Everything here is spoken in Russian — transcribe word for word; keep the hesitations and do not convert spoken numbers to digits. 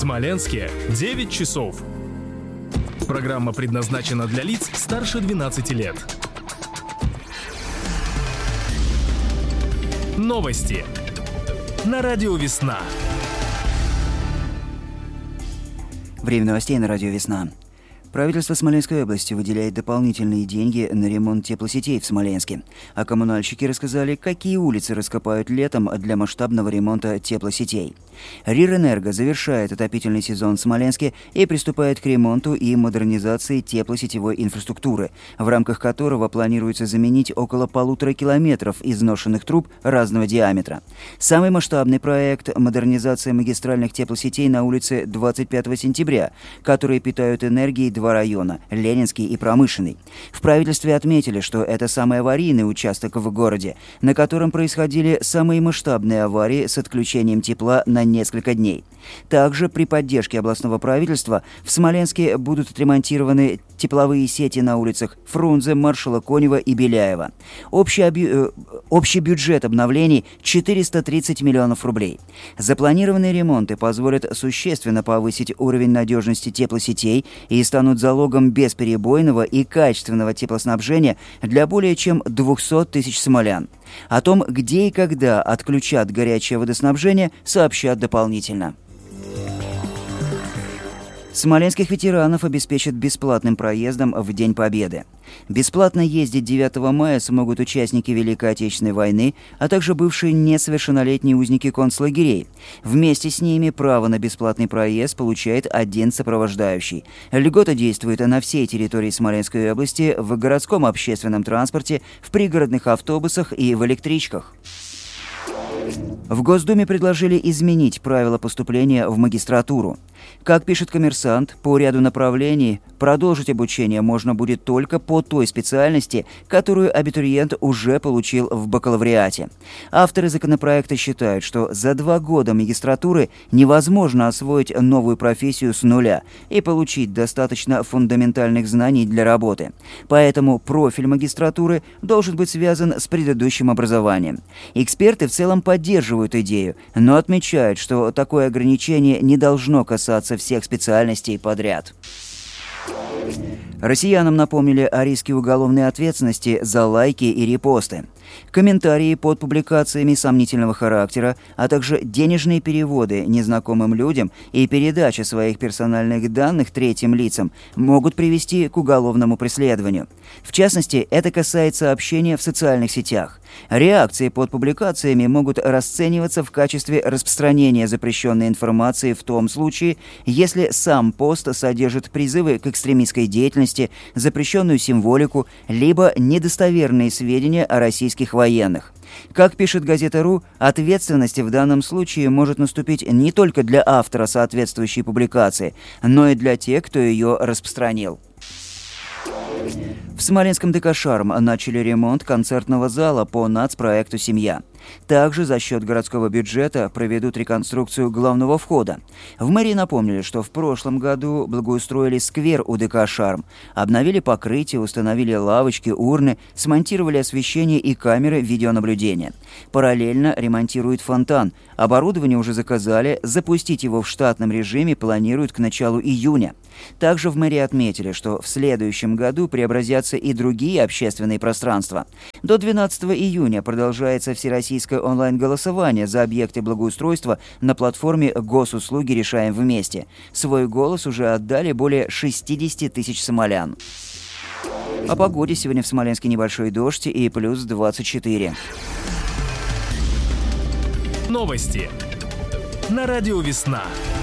Смоленске девять часов. Программа предназначена для лиц старше двенадцати лет. Новости на радио «Весна». Время новостей на радио «Весна». Правительство Смоленской области выделяет дополнительные деньги на ремонт теплосетей в Смоленске. А коммунальщики рассказали, какие улицы раскопают летом для масштабного ремонта теплосетей. РИР-Энерго завершает отопительный сезон в Смоленске и приступает к ремонту и модернизации теплосетевой инфраструктуры, в рамках которого планируется заменить около полутора километров изношенных труб разного диаметра. Самый масштабный проект – модернизация магистральных теплосетей на улице двадцать пятого сентября, которые питают энергией два района – Ленинский и Промышленный. В правительстве отметили, что это самый аварийный участок в городе, на котором происходили самые масштабные аварии с отключением тепла на несколько дней. Также при поддержке областного правительства в Смоленске будут отремонтированы тепловые сети на улицах Фрунзе, Маршала Конева и Беляева. Общий, объ... э, общий бюджет обновлений – четыреста тридцать миллионов рублей. Запланированные ремонты позволят существенно повысить уровень надежности теплосетей и станут залогом бесперебойного и качественного теплоснабжения для более чем двухсот тысяч смолян. О том, где и когда отключат горячее водоснабжение, сообщат дополнительно. Смоленских ветеранов обеспечат бесплатным проездом в День Победы. Бесплатно ездить девятого мая смогут участники Великой Отечественной войны, а также бывшие несовершеннолетние узники концлагерей. Вместе с ними право на бесплатный проезд получает один сопровождающий. Льгота действует на всей территории Смоленской области в городском общественном транспорте, в пригородных автобусах и в электричках. В Госдуме предложили изменить правила поступления в магистратуру. Как пишет «Коммерсант», по ряду направлений продолжить обучение можно будет только по той специальности, которую абитуриент уже получил в бакалавриате. Авторы законопроекта считают, что за два года магистратуры невозможно освоить новую профессию с нуля и получить достаточно фундаментальных знаний для работы. Поэтому профиль магистратуры должен быть связан с предыдущим образованием. Эксперты в целом поддерживают идею, но отмечают, что такое ограничение не должно касаться всех специальностей подряд. Россиянам напомнили о риске уголовной ответственности за лайки и репосты. Комментарии под публикациями сомнительного характера, а также денежные переводы незнакомым людям и передача своих персональных данных третьим лицам могут привести к уголовному преследованию. В частности, это касается общения в социальных сетях. Реакции под публикациями могут расцениваться в качестве распространения запрещенной информации в том случае, если сам пост содержит призывы к экстремистской деятельности, запрещенную символику, либо недостоверные сведения о российских военных. Как пишет газета РУ, ответственность в данном случае может наступить не только для автора соответствующей публикации, но и для тех, кто ее распространил. В Смоленском ДК «Шарм» начали ремонт концертного зала по нацпроекту «Семья». Также за счет городского бюджета проведут реконструкцию главного входа. В мэрии напомнили, что в прошлом году благоустроили сквер у ДК «Шарм», обновили покрытие, установили лавочки, урны, смонтировали освещение и камеры видеонаблюдения. Параллельно ремонтируют фонтан. Оборудование уже заказали, запустить его в штатном режиме планируют к началу июня. Также в мэрии отметили, что в следующем году преобразятся и другие общественные пространства. До двенадцатого июня продолжается всероссийское онлайн-голосование за объекты благоустройства на платформе «Госуслуги решаем вместе». Свой голос уже отдали более шестидесяти тысяч смолян. О погоде. Сегодня в Смоленске небольшой дождь и плюс двадцать четыре. Новости на радио «Весна».